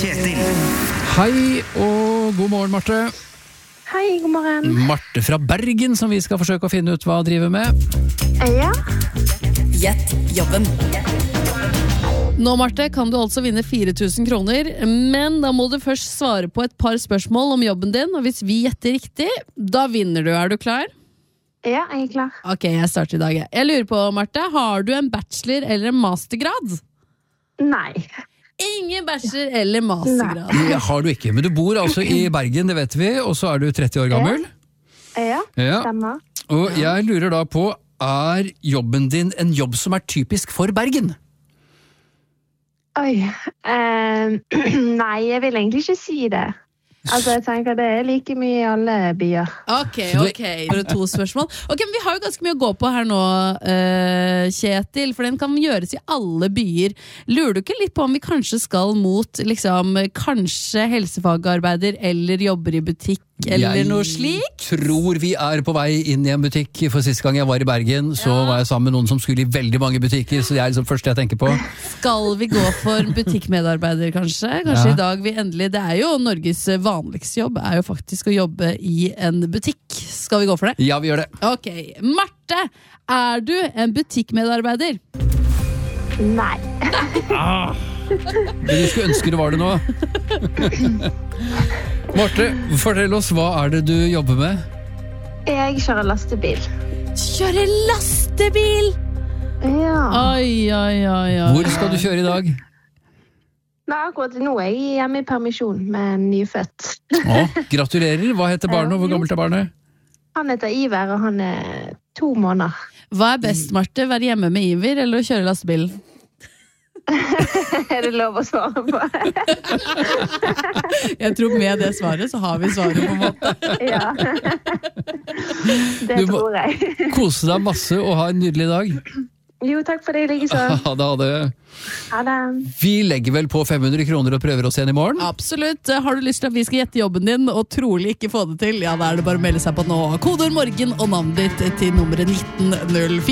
Kjetil. Hei og god morgen, Marte. Hei, god morgen. Marte fra Bergen, som vi skal forsøke å finne ut hva driver med. Ja. Gjett jobben. Nå, Marte, kan du altså vinne 4000 kroner, men da må du først svare på et par spørsmål om jobben din, og hvis vi gjetter riktig, da vinner du. Er du klar? Ja, jeg er klar. Ok, jeg starter i dag. Jeg lurer på, Marte, har du en bachelor eller en mastergrad? Nei. Ingen bachelor eller mastergrad. Det har du ikke, men du bor altså i Bergen, det vet vi, og så er du 30 år gammel. Ja, Ja. stemmer. Og jeg lurer da på, er jobben din en jobb som er typisk for Bergen? Oi. Nei, jeg vil egentlig ikke si det. Altså, jeg tenker det er like mye i alle byer. Ok. Bare 2 spørsmål. Ok, men vi har jo ganske mye å gå på her nå, Kjetil, for den kan gjøres i alle byer. Lurer du ikke litt på om vi kanskje skal mot, liksom, kanskje helsefagarbeider eller jobber i butikk, eller noe slik? Jeg tror vi er på vei inn i en butikk. For siste gang jeg var i Bergen, så var jeg sammen med noen som skulle i veldig mange butikker, så det er liksom første jeg tenker på. Skal vi gå for butikkmedarbeider, kanskje? Kanskje i dag vi endelig, det er jo Norges vanligste jobb, er jo faktisk å jobbe i en butikk. Skal vi gå for det? Ja, vi gjør det. Ok, Marte, er du en butikkmedarbeider? Nei. Men du skulle ønske det var det nå. Marte, fortell oss, hva er det du jobber med? Jeg kjører lastebil. Kjøre lastebil! Ja. Oi. Hvor skal du kjøre i dag? Nei, akkurat nå er jeg hjemme i permisjon med en nyfødt. Gratulerer, hva heter barnet, og hvor gammelt er barnet? Han heter Iver, og han er 2 måneder. Hva er best, Marte? Være hjemme med Iver eller å kjøre lastebil? Er det lov å svare på? Jeg tror med det svaret så har vi svaret på en måte. Ja. Det Du må- tror jeg. Kose deg masse og ha en nydelig dag. Jo, takk for det, like så. Ha det. Ha det. Vi legger vel på 500 kroner og prøver oss igjen i morgen. Absolutt. Har du lyst til at vi skal gjette jobben din og trolig ikke få det til, ja, da er det bare å melde seg på nå. Kodeord morgen og navnet ditt til nummeret 1904.